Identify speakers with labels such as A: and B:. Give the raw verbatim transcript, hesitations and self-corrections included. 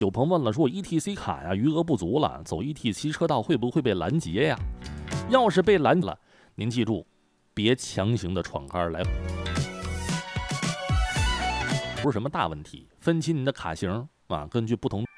A: 有朋友问了，说我 E T C 卡呀余额不足了，走 E T C 车道会不会被拦截呀？要是被拦了，您记住，别强行的闯杆来，不是什么大问题，分清您的卡型啊，根据不同。